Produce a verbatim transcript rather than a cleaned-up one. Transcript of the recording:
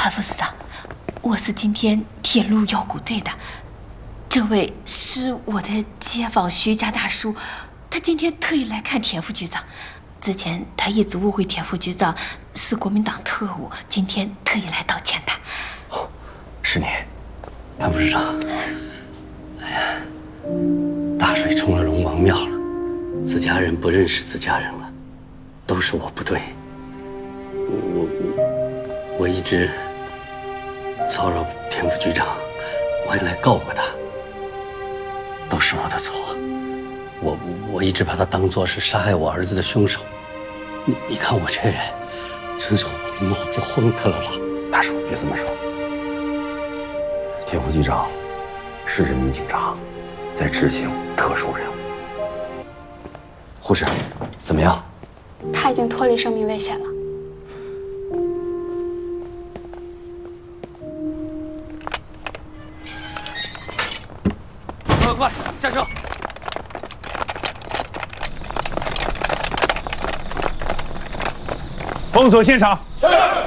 韩副市长，我是今天铁路药股队的，这位是我的街坊徐家大叔，他今天特意来看田副局长。之前他一直误会田副局长是国民党特务，今天特意来道歉的。 哦，是你，韩副市长。哎呀，大水冲了龙王庙了，自家人不认识自家人了，都是我不对。我我我一直骚扰田副局长，我还来告过他，都是我的错。我我一直把他当作是杀害我儿子的凶手。你你看我这人，真是脑子昏特了了。 大叔，别这么说。田副局长是人民警察，在执行特殊任务。护士，怎么样？ 他已经脱离生命危险了。 快快下车！ 封锁现场。是。